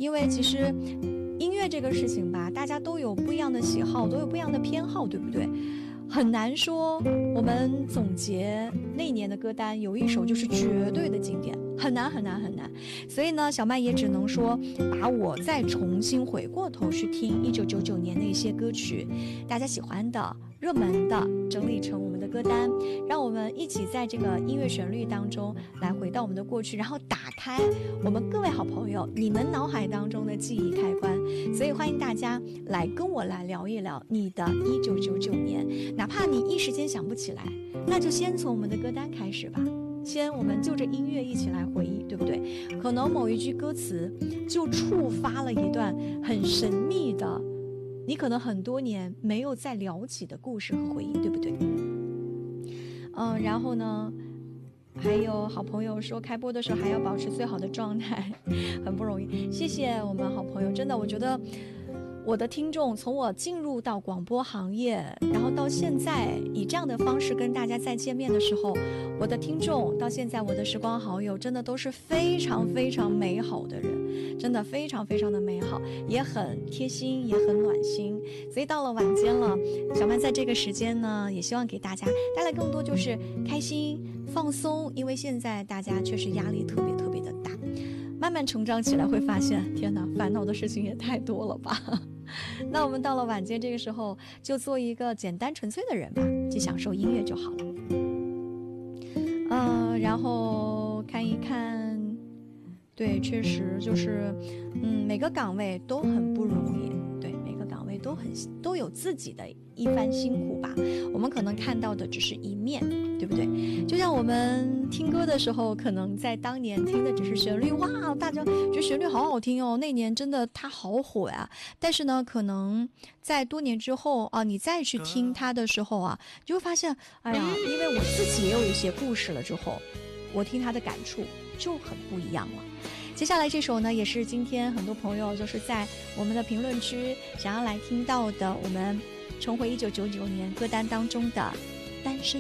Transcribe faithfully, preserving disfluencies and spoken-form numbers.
因为其实音乐这个事情吧，大家都有不一样的喜好，都有不一样的偏好，对不对？很难说我们总结那年的歌单有一首就是绝对的经典，很难很难很难。所以呢，小麦也只能说把我再重新回过头去听一九九九年那些歌曲，大家喜欢的热门的整理成我们的歌单，让我们一起在这个音乐旋律当中来回到我们的过去，然后打开我们各位好朋友你们脑海当中的记忆开关。所以欢迎大家来跟我来聊一聊你的一九九九年，哪怕你一时间想不起来，那就先从我们的歌单开始吧，先我们就着音乐一起来回忆，对不对？可能某一句歌词就触发了一段很神秘的你可能很多年没有再聊起的故事和回忆，对不对？嗯，然后呢还有好朋友说开播的时候还要保持最好的状态，很不容易，谢谢我们好朋友。真的我觉得我的听众从我进入到广播行业，然后到现在以这样的方式跟大家再见面的时候，我的听众到现在我的时光好友真的都是非常非常美好的人，真的非常非常的美好，也很贴心也很暖心。所以到了晚间了，小曼在这个时间呢也希望给大家带来更多就是开心放松，因为现在大家确实压力特别特别的大，慢慢成长起来会发现天哪，烦恼的事情也太多了吧。那我们到了晚间这个时候就做一个简单纯粹的人吧，去享受音乐就好了。呃，然后看一看，对，确实就是嗯，每个岗位都很不容易，对，每个岗位都很都有自己的一番辛苦吧，我们可能看到的只是一面，对不对？就像我们听歌的时候，可能在当年听的只是旋律，哇，大家觉得旋律好好听哦，那年真的它好火呀。但是呢，可能在多年之后啊，你再去听它的时候啊，就会发现，哎呀，因为我自己也有一些故事了之后，我听它的感触就很不一样了。接下来这首呢，也是今天很多朋友就是在我们的评论区想要来听到的，我们重回一九九九年歌单当中的单身